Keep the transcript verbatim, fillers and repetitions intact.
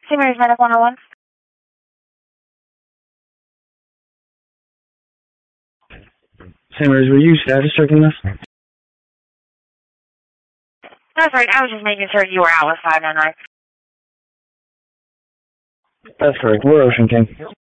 Saint Mary's Medic one oh one. Saint Mary's, were you status checking this? That's right, I was just making sure you were out with five nine nine. That's correct. We're Ocean King.